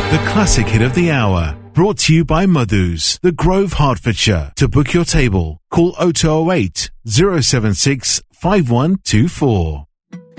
The classic hit of the hour. Brought to you by Madhu's, The Grove, Hertfordshire. To book your table, call 0208 076 5124.